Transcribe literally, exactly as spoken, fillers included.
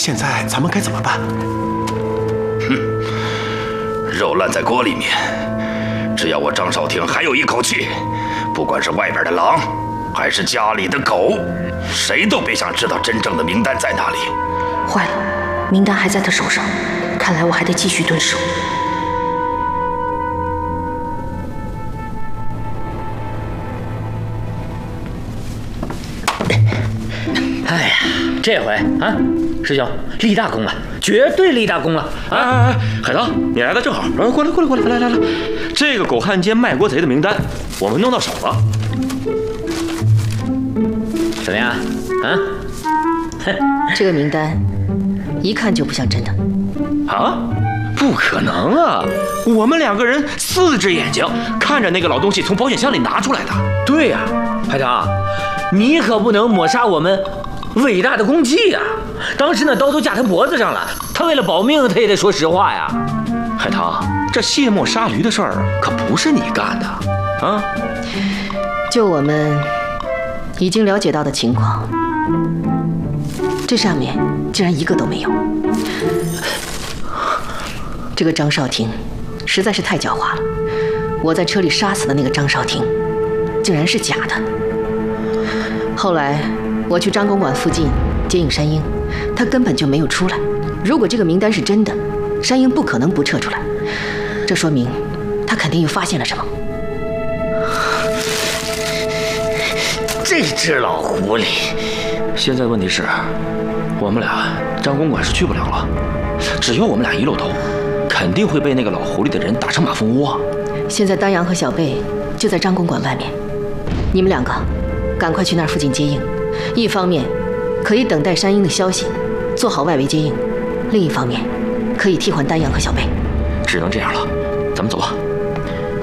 现在咱们该怎么办？ 哼，肉烂在锅里面，只要我张少廷还有一口气，不管是外边的狼，还是家里的狗，谁都别想知道真正的名单在哪里。 坏了，名单还在他手上，看来我还得继续蹲守。 哎呀，这回啊，师兄立大功了，绝对立大功了！ 哎哎哎，海棠，你来的正好，过来过来过来，来来来来，这个狗汉奸卖国贼的名单，我们弄到手了。 怎么样？啊？ 这个名单一看就不像真的。 啊？不可能啊！我们两个人四只眼睛看着那个老东西从保险箱里拿出来的。 对呀、啊，海棠，你可不能抹杀我们伟大的功绩呀！当时那刀都架他脖子上了，他为了保命，他也得说实话呀。 海棠，这卸磨杀驴的事儿可不是你干的啊！ 就我们已经了解到的情况，这上面竟然一个都没有。这个张少廷实在是太狡猾了，我在车里杀死的那个张少廷竟然是假的。后来我去张公馆附近接应山鹰，他根本就没有出来。如果这个名单是真的，山鹰不可能不撤出来，这说明他肯定又发现了什么。 这只老狐狸！ 现在问题是，我们俩张公馆是去不了了，只要我们俩一露头，肯定会被那个老狐狸的人打成马蜂窝。 现在丹阳和小贝就在张公馆外面，你们两个赶快去那附近接应。一方面可以等待山鹰的消息，做好外围接应；另一方面可以替换丹阳和小贝。 只能这样了，咱们走吧。